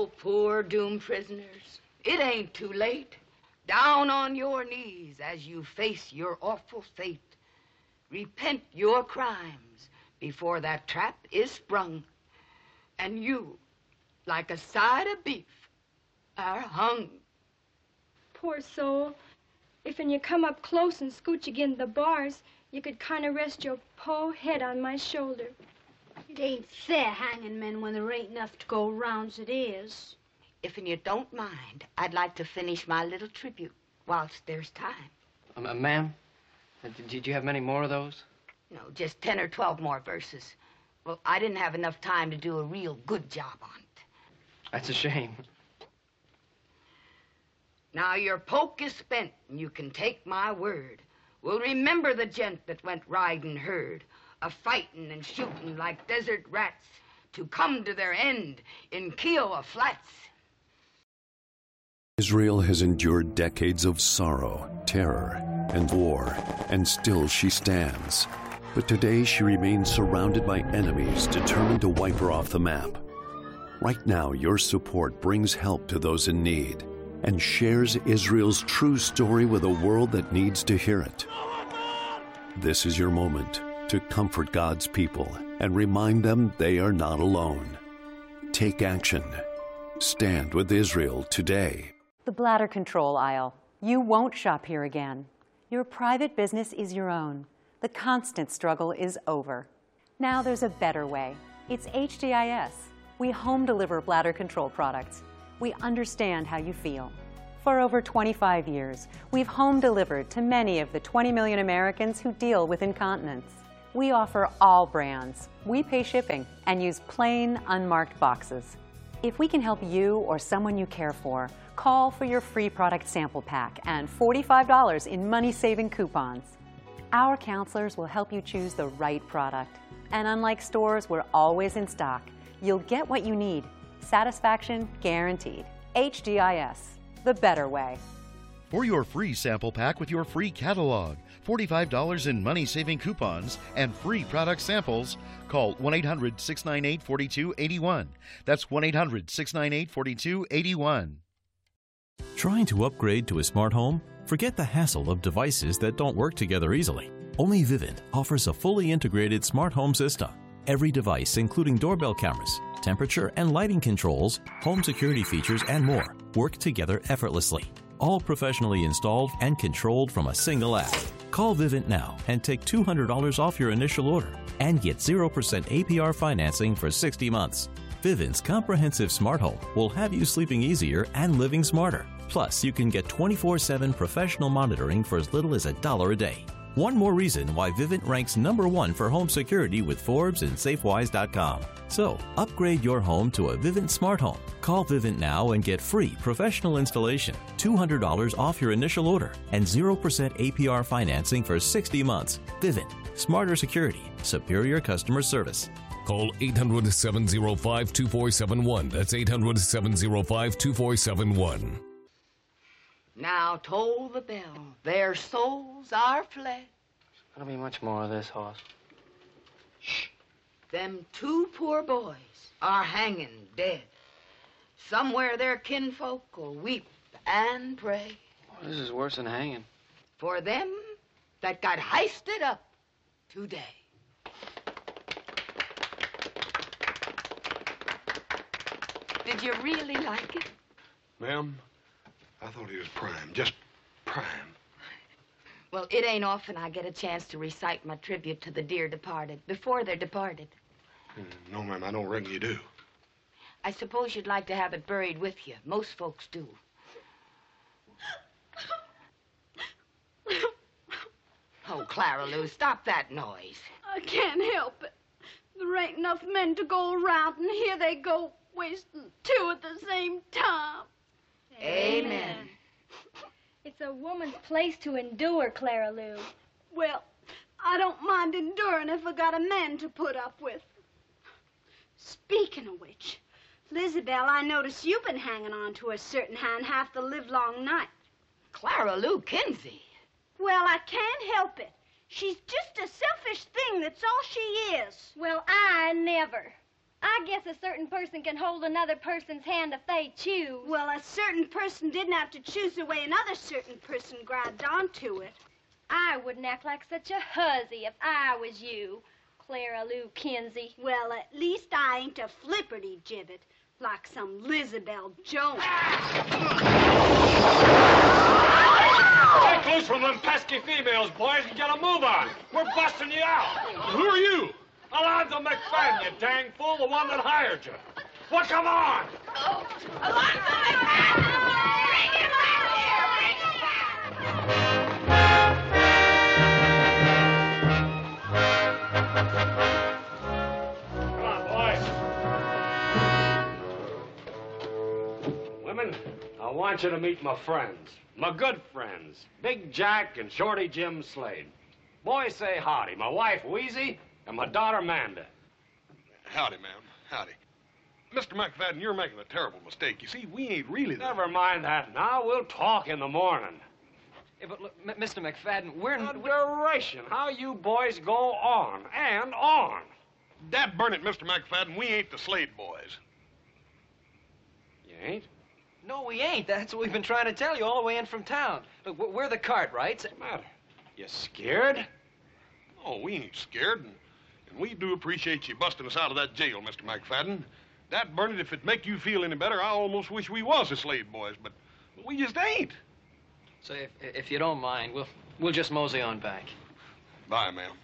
Oh, poor doomed prisoners, it ain't too late. Down on your knees as you face your awful fate. Repent your crimes before that trap is sprung. And you, like a side of beef, are hung. Poor soul. If when you come up close and scooch again the bars, you could kind of rest your po head on my shoulder. It ain't fair hanging men when there ain't enough to go round's it is. If you don't mind, I'd like to finish my little tribute whilst there's time. Ma'am, did you have many more of those? No, just 10 or 12 more verses. Well, I didn't have enough time to do a real good job on it. That's a shame. Now your poke is spent, and you can take my word. We'll remember the gent that went riding herd, a-fighting and shooting like desert rats to come to their end in Kiowa Flats. Israel has endured decades of sorrow, terror, and war, and still she stands. But today she remains surrounded by enemies determined to wipe her off the map. Right now, your support brings help to those in need and shares Israel's true story with a world that needs to hear it. This is your moment to comfort God's people and remind them they are not alone. Take action. Stand with Israel today. The bladder control aisle. You won't shop here again. Your private business is your own. The constant struggle is over. Now there's a better way. It's HDIS. We home deliver bladder control products. We understand how you feel. For over 25 years, we've home delivered to many of the 20 million Americans who deal with incontinence. We offer all brands. We pay shipping and use plain, unmarked boxes. If we can help you or someone you care for, call for your free product sample pack and $45 in money-saving coupons. Our counselors will help you choose the right product. And unlike stores, we're always in stock. You'll get what you need. Satisfaction guaranteed. HDIS, the better way. For your free sample pack with your free catalog, $45 in money-saving coupons, and free product samples, call 1-800-698-4281. That's 1-800-698-4281. Trying to upgrade to a smart home? Forget the hassle of devices that don't work together easily. Only Vivint offers a fully integrated smart home system. Every device, including doorbell cameras, temperature and lighting controls, home security features, and more, work together effortlessly. All professionally installed and controlled from a single app. Call Vivint now and take $200 off your initial order and get 0% APR financing for 60 months. Vivint's comprehensive smart home will have you sleeping easier and living smarter. Plus, you can get 24/7 professional monitoring for as little as $1 a day. One more reason why Vivint ranks #1 for home security with Forbes and SafeWise.com. So, upgrade your home to a Vivint smart home. Call Vivint now and get free professional installation, $200 off your initial order, and 0% APR financing for 60 months. Vivint. Smarter security. Superior customer service. Call 800-705-2471. That's 800-705-2471. Now toll the bell. Their souls are fled. There's gonna be much more of this, Hoss. Shh. Them two poor boys are hanging dead. Somewhere their kinfolk will weep and pray. Oh, this is worse than hanging. For them that got heisted up today. Did you really like it? Ma'am, I thought he was prime, just prime. Well, it ain't often I get a chance to recite my tribute to the dear departed before they're departed. No, ma'am, I don't reckon you do. I suppose you'd like to have it buried with you. Most folks do. Oh, Clara Lou, stop that noise. I can't help it. There ain't enough men to go around, and here they go, wasting two at the same time. Amen. It's a woman's place to endure, Clara Lou. Well, I don't mind enduring if I got a man to put up with. Speaking of which, Lizabelle, I notice you've been hanging on to a certain hand half the livelong night. Clara Lou Kinsey. Well, I can't help it. She's just a selfish thing, that's all she is. Well, I never. I guess a certain person can hold another person's hand if they choose. Well, a certain person didn't have to choose the way another certain person grabbed onto it. I wouldn't act like such a hussy if I was you, Clara Lou Kinsey. Well, at least I ain't a flipperty-gibbet like some Lizabelle Jones. Break loose from them pesky females, boys, and get a move on. We're busting you out. Who are you? Alonzo McFadden, you dang fool, the one that hired you. Well, come on. Oh, Alonzo McFadden! Bring him out here! Bring him Come on, boys. Women, I want you to meet my friends. My good friends. Big Jack and Shorty Jim Slade. Boys, say howdy. My wife, Wheezy, and my daughter, Amanda. Howdy, ma'am. Howdy. Mr. McFadden, you're making a terrible mistake. You see, we ain't really the... Never mind that now. We'll talk in the morning. Yeah, but look, Mr. McFadden, we're... Adoration. How you boys go on and on. Dad burn it, Mr. McFadden, we ain't the Slade boys. You ain't? No, we ain't. That's what we've been trying to tell you all the way in from town. Look, we're the Cartwrights. What's the matter? You scared? Oh, we ain't scared, and we do appreciate you busting us out of that jail, Mr. McFadden. That burn it, if it make you feel any better, I almost wish we was the Slade boys, but we just ain't. So if you don't mind, we'll just mosey on back. Bye, ma'am.